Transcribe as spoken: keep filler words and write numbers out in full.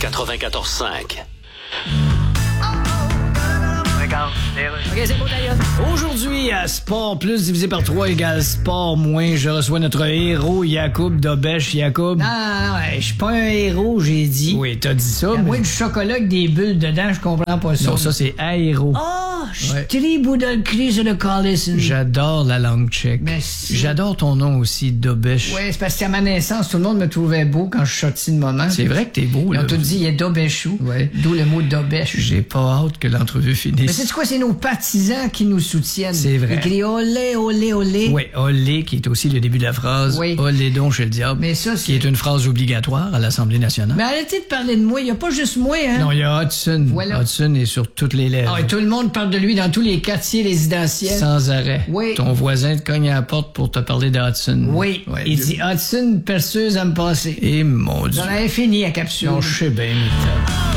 quatre-vingt-quatorze cinq. OK, c'est bon, d'ailleurs. Aujourd'hui, à Sport Plus divisé par trois égale Sport Moins, je reçois notre héros, Yacoub Dobesh. Yacoub. Non, non, non, je suis pas un héros, j'ai dit. Oui, t'as dit ça, À mais... moins du chocolat avec des bulles dedans, je comprends pas ça. Non, ça, c'est aéro. Oh, je Ouais. triboue dans le cri sur le calice. J'adore la langue tchèque. Merci. J'adore ton nom aussi, Dobesh. Ouais, c'est parce qu'à ma naissance, tout le monde me trouvait beau quand je suis sorti de moment. C'est vrai que t'es beau, Ils là. ont tout dit, il est Dobeshou. Ouais. D'où le mot Dobesh. J'ai pas hâte que l'entrevue Mais finisse. c'est quoi, c'est nos partisans qui nous soutiennent. C'est vrai. Ils crient olé, olé, olé. Oui, olé, qui est aussi le début de la phrase. Oui. Olé donc chez le diable. Mais ça, c'est- Qui est une phrase obligatoire à l'Assemblée nationale. Mais arrêtez de parler de moi, il y a pas juste moi, hein. Non, il y a Hudson. Voilà. Hudson est sur toutes les lèvres. Ah, et tout le monde parle de lui dans tous les quartiers résidentiels. Sans arrêt. Oui. Ton voisin te cogne à la porte pour te parler d'Hudson. Oui, Ouais, il je- dit Hudson, perceuse à me passer. Et mon Dieu. J'en avais fini la capsule. Non, je sais bien, mais t'as-